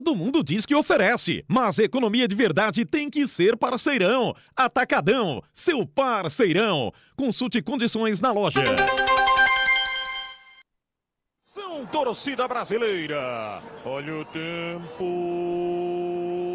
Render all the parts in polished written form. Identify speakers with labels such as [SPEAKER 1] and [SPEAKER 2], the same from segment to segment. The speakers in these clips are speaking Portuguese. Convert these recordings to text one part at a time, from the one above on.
[SPEAKER 1] Todo mundo diz que oferece, mas economia de verdade tem que ser parceirão. Atacadão, seu parceirão. Consulte condições na loja. São torcida brasileira. Olha o tempo.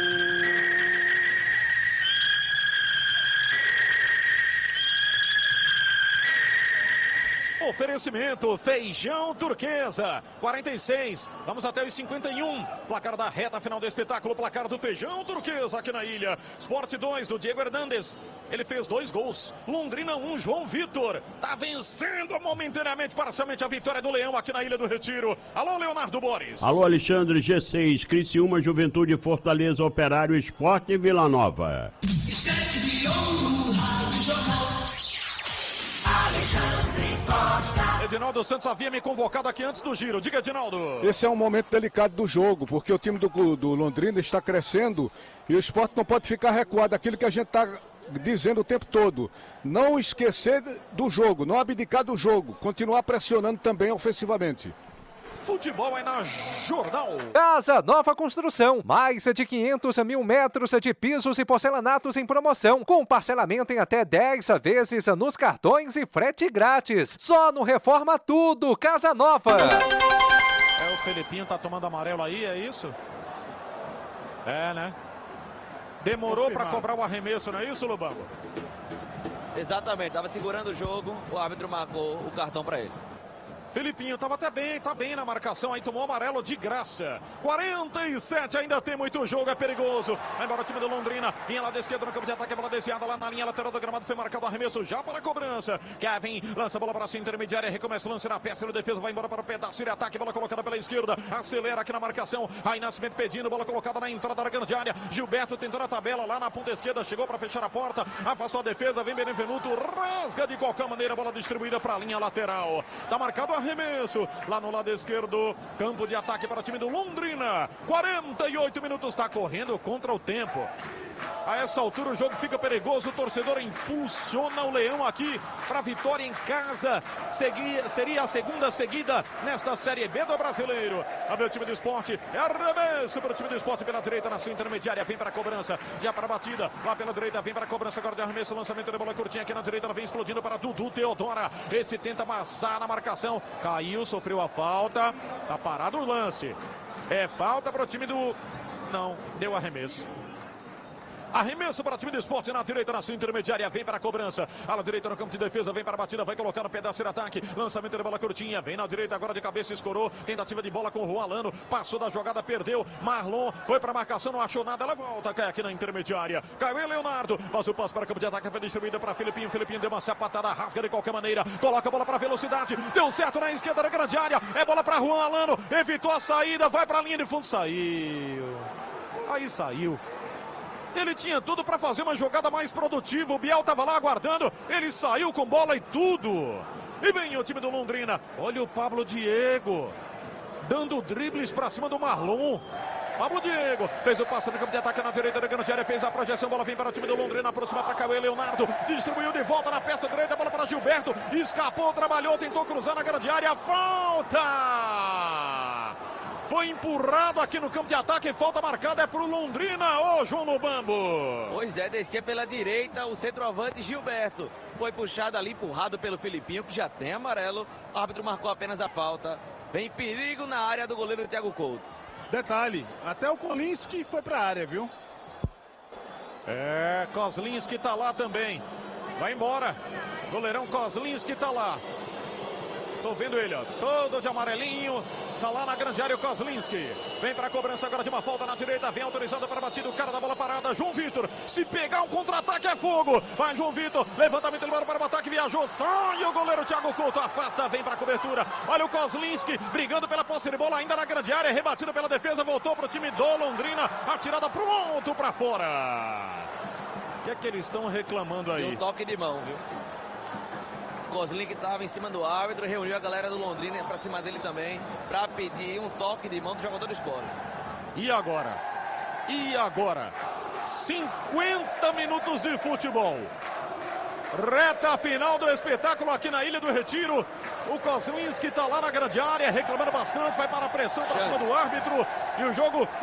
[SPEAKER 1] Oferecimento Feijão Turquesa, 46, vamos até os 51, placar da reta final do espetáculo, placar do Feijão Turquesa aqui na ilha. Sport 2 do Diego Hernandes, ele fez 2 gols, Londrina 1, João Vitor, tá vencendo momentaneamente, parcialmente a vitória do Leão aqui na Ilha do Retiro. Alô, Leonardo Boris.
[SPEAKER 2] Alô, Alexandre, G6, Criciúma, Juventude, Fortaleza, Operário, Sport e Vila Nova.
[SPEAKER 1] Edinaldo Santos havia me convocado aqui antes do giro. Diga, Edinaldo.
[SPEAKER 3] Esse é um momento delicado do jogo, porque o time do Londrina está crescendo e o Sport não pode ficar recuado. Aquilo que a gente está dizendo o tempo todo. Não esquecer do jogo, não abdicar do jogo. Continuar pressionando também ofensivamente.
[SPEAKER 1] Futebol é na Jornal.
[SPEAKER 4] Casa Nova Construção. Mais de 500 mil metros de pisos e porcelanatos em promoção. Com parcelamento em até 10 vezes nos cartões e frete grátis. Só no Reforma Tudo. Casa Nova.
[SPEAKER 1] O Felipinho tá tomando amarelo aí, é isso? É, né? Demorou para cobrar o arremesso, não é isso, Lubango?
[SPEAKER 5] Exatamente, tava segurando o jogo, o árbitro marcou o cartão para ele.
[SPEAKER 1] Felipinho tava até bem, tá bem na marcação, aí tomou amarelo de graça. 47, ainda tem muito jogo, é perigoso. Vai embora o time do Londrina, vinha lá da esquerda no campo de ataque, a bola desviada lá na linha lateral do gramado, foi marcado o arremesso já para a cobrança. Kevin lança a bola para a sua intermediária, recomeça o lance na peça, no defesa, vai embora para o pedaço de ataque, bola colocada pela esquerda, acelera aqui na marcação, aí Nascimento pedindo, bola colocada na entrada da grande área. Gilberto tentou na tabela lá na ponta esquerda, chegou para fechar a porta, afastou a defesa, vem Benevenuto, rasga de qualquer maneira, bola distribuída para a linha lateral. Tá marcado o arremesso, lá no lado esquerdo, campo de ataque para o time do Londrina. 48 minutos, está correndo contra o tempo. A essa altura o jogo fica perigoso, o torcedor impulsiona o Leão aqui para vitória em casa. Seria a segunda seguida nesta Série B do Brasileiro. A ver o time do Esporte, é arremesso para o time do Esporte pela direita na sua intermediária, vem para a cobrança, já para a batida, lá pela direita, vem para a cobrança agora de arremesso, lançamento de bola curtinha aqui na direita, ela vem explodindo para Dudu Teodora. Este tenta amassar na marcação, caiu, sofreu a falta, tá parado o lance. É falta para o time do... Não, deu arremesso. Arremesso para o time do Esporte na direita, na sua intermediária, vem para a cobrança. Ala direita no campo de defesa, vem para a batida, vai colocar no pedaço de ataque. Lançamento de bola curtinha, vem na direita agora de cabeça, escorou. Tentativa de bola com o Juan Alano, passou da jogada, perdeu. Marlon foi para a marcação, não achou nada, ela volta, cai aqui na intermediária. Caiu em Leonardo, faz o passo para o campo de ataque, foi distribuída para Felipinho. Felipinho deu uma sapatada, rasga de qualquer maneira, coloca a bola para velocidade, deu certo na esquerda da grande área. É bola para Juan Alano, evitou a saída, vai para a linha de fundo, saiu. Aí saiu. Ele tinha tudo para fazer uma jogada mais produtiva. O Biel estava lá aguardando. Ele saiu com bola e tudo. E vem o time do Londrina. Olha o Pablo Diego dando dribles para cima do Marlon. Pablo Diego fez o passe no campo de ataque na direita da grande área, fez a projeção, bola vem para o time do Londrina, aproxima para Cauê Leonardo, distribuiu de volta na peça direita, bola para Gilberto, escapou, trabalhou, tentou cruzar na grande área, falta! Foi empurrado aqui no campo de ataque, falta marcada é pro Londrina, ô João Lobambo.
[SPEAKER 5] Pois é, descia pela direita o centroavante Gilberto. Foi puxado ali, empurrado pelo Felipinho, que já tem amarelo. O árbitro marcou apenas a falta. Vem perigo na área do goleiro Thiago Couto.
[SPEAKER 6] Detalhe, até o Kolinski foi pra área, viu?
[SPEAKER 1] É, Kozlinski tá lá também. Vai embora. Goleirão Kozlinski tá lá. Tô vendo ele, ó, todo de amarelinho. Tá lá na grande área o Kozlinski. Vem pra cobrança agora de uma falta na direita. Vem autorizado para a batida. O cara da bola parada, João Vitor. Se pegar um contra-ataque é fogo. Vai João Vitor. Levantamento de bola para o ataque. Viajou. Sai o goleiro Thiago Couto. Afasta. Vem pra cobertura. Olha o Kozlinski brigando pela posse de bola. Ainda na grande área. Rebatido pela defesa. Voltou pro time do Londrina. Atirada pro alto pra fora. O que é que eles estão reclamando aí?
[SPEAKER 5] Um toque de mão, viu? Kozlin que estava em cima do árbitro, reuniu a galera do Londrina para cima dele também, para pedir um toque de mão do jogador do Sport.
[SPEAKER 1] E agora? 50 minutos de futebol. Reta final do espetáculo aqui na Ilha do Retiro. O Kozlinski está lá na grande área, reclamando bastante, vai para a pressão para cima do árbitro. E o jogo